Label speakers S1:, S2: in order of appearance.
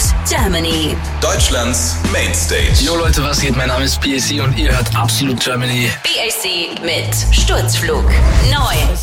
S1: Germany.
S2: Deutschlands Mainstage.
S3: Jo Leute, was geht? Mein Name ist BAC und ihr hört Absolut Germany.
S1: BAC mit Sturzflug. Neu.